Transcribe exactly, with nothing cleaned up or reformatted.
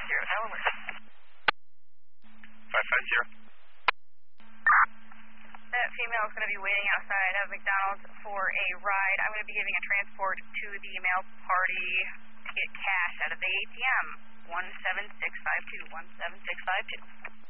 five zero, no alert. five five zero. That female is going to be waiting outside of McDonald's for a ride. I'm going to be giving a transport to the male party to get cash out of the A T M. one seven six five two, one seven six five two.